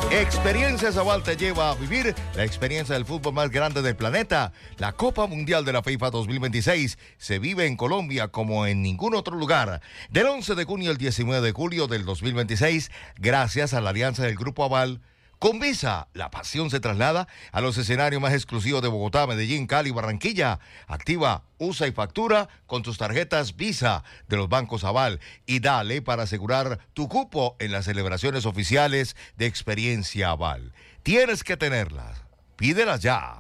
Experiencias Aval te lleva a vivir la experiencia del fútbol más grande del planeta. La Copa Mundial de la FIFA 2026 se vive en Colombia como en ningún otro lugar. Del 11 de junio al 19 de julio del 2026, gracias a la alianza del Grupo Aval, con Visa, la pasión se traslada a los escenarios más exclusivos de Bogotá, Medellín, Cali y Barranquilla. Activa, usa y factura con tus tarjetas Visa de los bancos Aval y dale para asegurar tu cupo en las celebraciones oficiales de Experiencia Aval. Tienes que tenerlas. Pídelas ya.